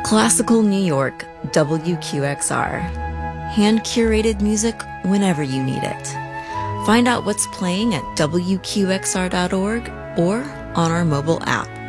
Classical New York, WQXR. Hand-curated music whenever you need it. Find out what's playing at WQXR.org or on our mobile app.